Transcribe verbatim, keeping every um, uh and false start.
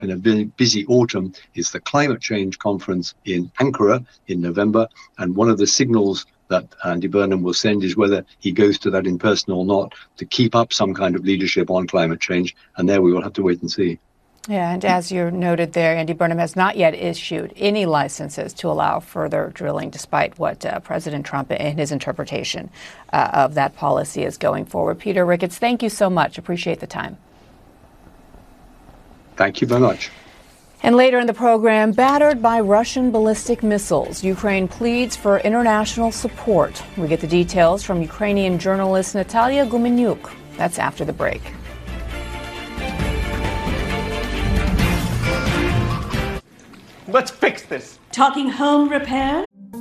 in a busy autumn is the climate change conference in Ankara in November. And one of the signals that Andy Burnham will send is whether he goes to that in person or not, to keep up some kind of leadership on climate change. And there we will have to wait and see. Yeah, and as you noted there, Andy Burnham has not yet issued any licenses to allow further drilling, despite what uh, President Trump and his interpretation uh, of that policy is going forward. Peter Ricketts, thank you so much. Appreciate the time. Thank you very much. And later in the program, battered by Russian ballistic missiles, Ukraine pleads for international support. We get the details from Ukrainian journalist Natalia Gumenyuk. That's after the break. Let's fix this. Talking home repair?